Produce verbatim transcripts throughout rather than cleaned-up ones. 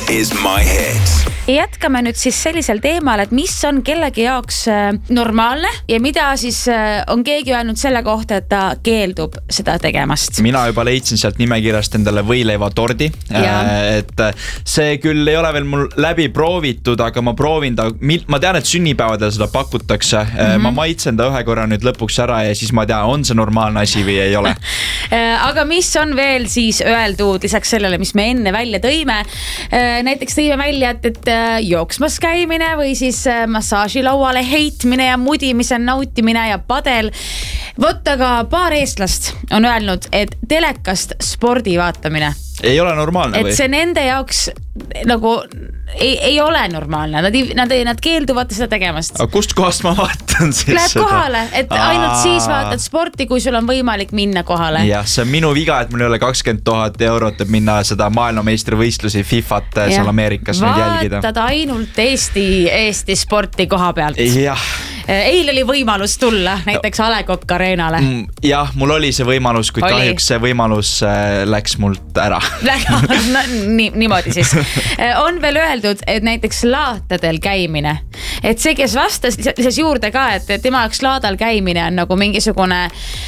is My Hits. Jätkame nüüd siis sellisel teemal, et mis on kellegi jaoks normaalne ja mida siis on keegi öelnud selle kohta, et ta keeldub seda tegemast. Mina juba leidsin sealt nimekirjast endale võileiva tordi. Et see küll ei ole veel mul läbi proovitud, aga ma proovin ta, ma tean, et sünnipäevadel seda pakutakse. Mm-hmm. Ma maitsen ta ühe korra nüüd lõpuks ära ja siis ma tean, on see normaalne asi või ei ole. Aga mis on veel siis öeldud lisaks sellele, mis me enne välja tõime? Näiteks tõime välja, et, et jooksmas käimine või siis massaažilauale heitmine ja mudimise nautimine ja padel. Vot aga paar eestlast on öelnud, et telekast spordi vaatamine ei ole normaalne või? Et see nende jaoks nagu ei, ei ole normaalne. Nad, nad, nad keelduvad seda tegemast. Aga kust kohast ma vaatan siis Läheb seda? Kohale, et Aa. ainult siis vaatad sporti, kui sul on võimalik minna kohale. Jah, see on minu viga, et mul ei ole kakskümmend tuhat eurot, et minna seda maailmameistrivõistlusi FIFAt ja. seal Ameerikas nüüd jälgida. Vaatad ainult Eesti, Eesti sporti koha pealt. Jah. Eil oli võimalus tulla näiteks A Le Coq Arenale. Jah, mul oli see võimalus, kuid oli. Kahjuks see võimalus läks mult ära. no, nii, niimoodi siis. On veel öeldud, et näiteks laatadel käimine. Et see, kes vastas lisas juurde ka, et tema jaoks laadal käimine on nagu mingisugune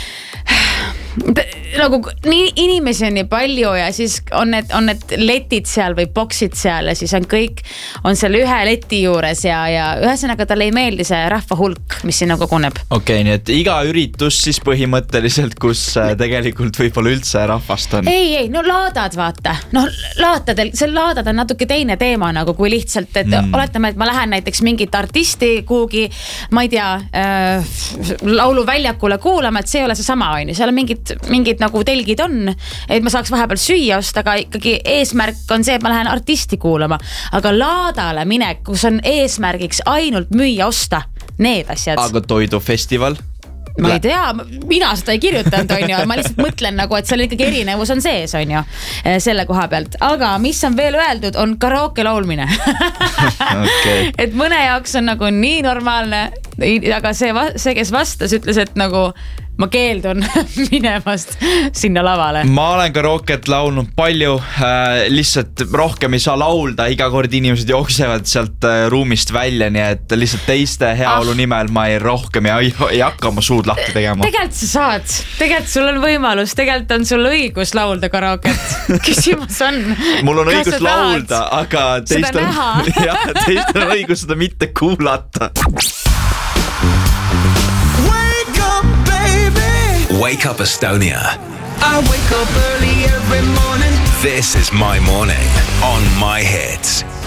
nagu nii inimesi on nii palju ja siis on need, on need letid seal või boksid seal ja siis on kõik on seal ühe leti juures ja, ja ühesõnaga talle ei meeldi see rahva hulk, mis sinna koguneb. Okei, nii et iga üritus siis põhimõtteliselt, kus tegelikult võib-olla üldse rahvast on. Ei, ei, no laadad vaata. Noh, laatadel, see laadad on natuke teine teema nagu kui lihtsalt, et mm. oletame, et ma lähen näiteks mingit artisti kuhugi, ma ei tea, äh, lauluväljakule kuulama, et see ei ole see sama aini. Seal on mingid, mingid nagu telgid on, et ma saaks vahepeal süüa osta, aga ikkagi eesmärk on see, et ma lähen artisti kuulama. Aga laadale minek, kus on eesmärgiks ainult müüa osta, need asjad. Aga toidufestival? Ma ei tea, mina seda ei kirjutanud, on ju. Ma lihtsalt mõtlen nagu, et seal ikkagi erinevus on sees, on ju, selle koha pealt. Aga mis on veel öeldud, on karaoke laulmine. Okay. Et mõne jaoks on nagu nii normaalne, aga see, see, kes vastas, ütles, et nagu ma keeldun minemast sinna lavale. Ma olen karooket laulnud palju, äh, lihtsalt rohkem ei saa laulda, iga kord inimesed jooksevad sealt äh, ruumist välja, nii et lihtsalt teiste heaolu ah. nimel ma ei rohkem ja ei, ei hakka oma suud lahti tegema. Tegelt sa saad, tegelt sul on võimalus, tegelt on sul õigus laulda karooket. Küsimus on. Mul on õigus laulda, aga teistel ja, teistel on õigus seda mitte kuulata. Wake up Estonia. I wake up early every morning. This is My Morning on My Hits.